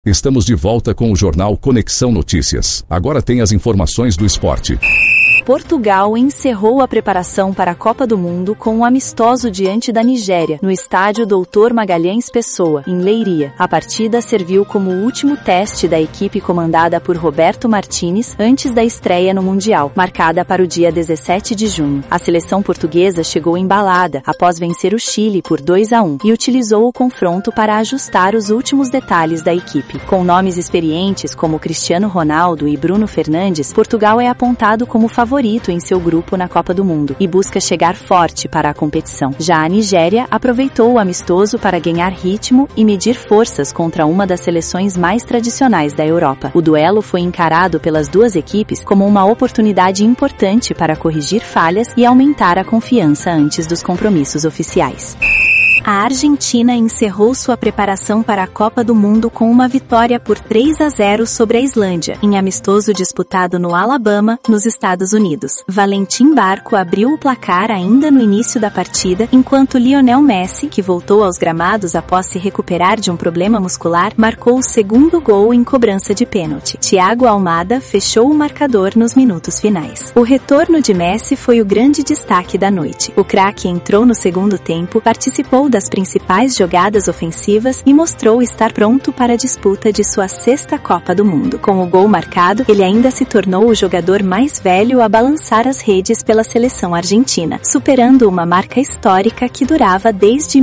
Estamos de volta com o jornal Conexão Notícias. Agora tem as informações do esporte. Portugal encerrou a preparação para a Copa do Mundo com um amistoso diante da Nigéria, no estádio Doutor Magalhães Pessoa, em Leiria. A partida serviu como o último teste da equipe comandada por Roberto Martínez antes da estreia no Mundial, marcada para o dia 17 de junho. A seleção portuguesa chegou embalada após vencer o Chile por 2-1 e utilizou o confronto para ajustar os últimos detalhes da equipe. Com nomes experientes como Cristiano Ronaldo e Bruno Fernandes, Portugal é apontado como favorito em seu grupo na Copa do Mundo e busca chegar forte para a competição. Já a Nigéria aproveitou o amistoso para ganhar ritmo e medir forças contra uma das seleções mais tradicionais da Europa. O duelo foi encarado pelas duas equipes como uma oportunidade importante para corrigir falhas e aumentar a confiança antes dos compromissos oficiais. A Argentina encerrou sua preparação para a Copa do Mundo com uma vitória por 3-0 sobre a Islândia, em amistoso disputado no Alabama, nos Estados Unidos. Valentim Barco abriu o placar ainda no início da partida, enquanto Lionel Messi, que voltou aos gramados após se recuperar de um problema muscular, marcou o segundo gol em cobrança de pênalti. Thiago Almada fechou o marcador nos minutos finais. O retorno de Messi foi o grande destaque da noite. O craque entrou no segundo tempo, participou das principais jogadas ofensivas e mostrou estar pronto para a disputa de sua sexta Copa do Mundo. Com o gol marcado, ele ainda se tornou o jogador mais velho a balançar as redes pela seleção argentina, superando uma marca histórica que durava desde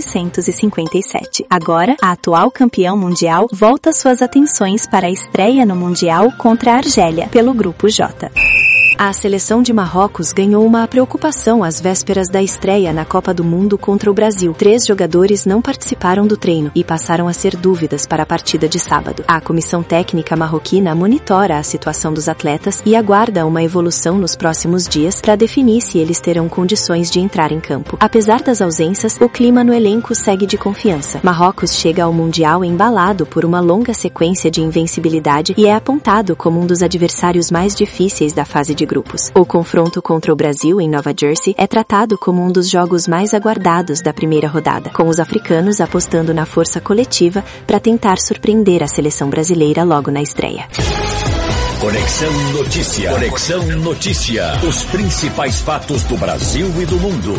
1957. Agora, a atual campeã mundial volta suas atenções para a estreia no Mundial contra a Argélia, pelo Grupo J. A seleção de Marrocos ganhou uma preocupação às vésperas da estreia na Copa do Mundo contra o Brasil. 3 jogadores não participaram do treino e passaram a ser dúvidas para a partida de sábado. A comissão técnica marroquina monitora a situação dos atletas e aguarda uma evolução nos próximos dias para definir se eles terão condições de entrar em campo. Apesar das ausências, o clima no elenco segue de confiança. Marrocos chega ao Mundial embalado por uma longa sequência de invencibilidade e é apontado como um dos adversários mais difíceis da fase de grupos. O confronto contra o Brasil em Nova Jersey é tratado como um dos jogos mais aguardados da primeira rodada, com os africanos apostando na força coletiva para tentar surpreender a seleção brasileira logo na estreia. Conexão Notícia. Conexão Notícia. Os principais fatos do Brasil e do mundo.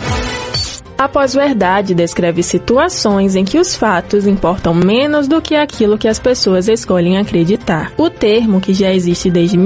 A pós-verdade descreve situações em que os fatos importam menos do que aquilo que as pessoas escolhem acreditar. O termo, que já existe desde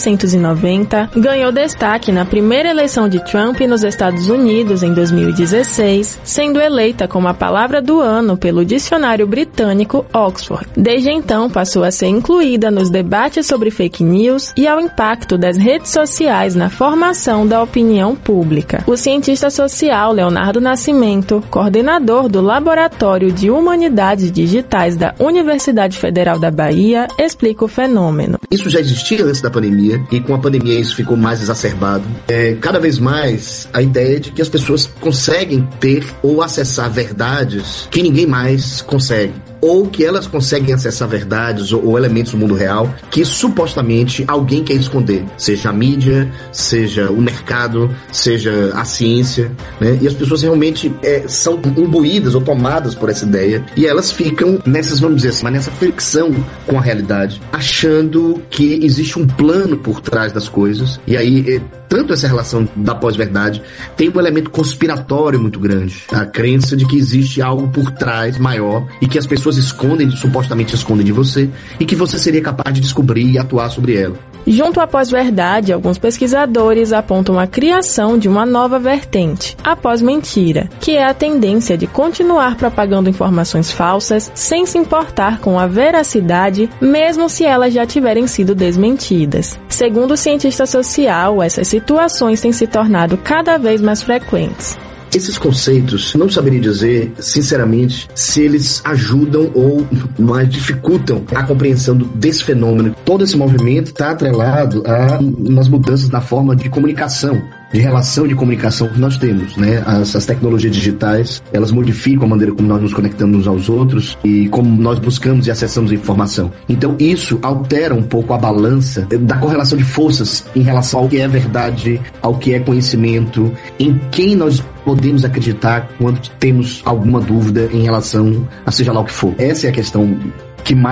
1990, ganhou destaque na primeira eleição de Trump nos Estados Unidos em 2016, sendo eleita como a palavra do ano pelo dicionário britânico Oxford. Desde então, passou a ser incluída nos debates sobre fake news e ao impacto das redes sociais na formação da opinião pública. O cientista social Leonardo Nascimento, coordenador do Laboratório de Humanidades Digitais da Universidade Federal da Bahia, explica o fenômeno. Isso já existia antes da pandemia e com a pandemia isso ficou mais exacerbado. Cada vez mais a ideia de que as pessoas conseguem ter ou acessar verdades que ninguém mais consegue, ou que elas conseguem acessar verdades ou elementos do mundo real que supostamente alguém quer esconder, seja a mídia, seja o mercado, seja a ciência, né? E as pessoas realmente são imbuídas ou tomadas por essa ideia e elas ficam nessas, vamos dizer assim, nessa fricção com a realidade, achando que existe um plano por trás das coisas. E aí tanto essa relação da pós-verdade tem um elemento conspiratório muito grande, a crença de que existe algo por trás maior e que as pessoas supostamente escondem de você e que você seria capaz de descobrir e atuar sobre ela. Junto à pós-verdade, alguns pesquisadores apontam a criação de uma nova vertente, a pós-mentira, que é a tendência de continuar propagando informações falsas sem se importar com a veracidade, mesmo se elas já tiverem sido desmentidas. Segundo o cientista social, essas situações têm se tornado cada vez mais frequentes. Esses conceitos, não saberia dizer, sinceramente, se eles ajudam ou mais dificultam a compreensão desse fenômeno. Todo esse movimento está atrelado nas mudanças na forma de comunicação, de relação de comunicação que nós temos, né? As tecnologias digitais, elas modificam a maneira como nós nos conectamos uns aos outros e como nós buscamos e acessamos a informação. Então isso altera um pouco a balança da correlação de forças em relação ao que é verdade, ao que é conhecimento, em quem nós podemos acreditar quando temos alguma dúvida em relação a seja lá o que for. Essa é a questão que mais